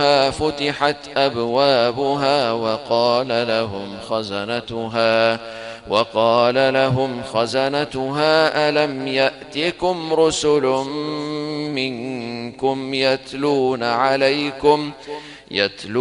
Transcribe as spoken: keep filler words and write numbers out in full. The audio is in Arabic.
دخلوها فتحت أبوابها وقال لهم خزنتها وقال لهم خزنتها ألم يأتكم رسل منكم يتلون عليكم يتلون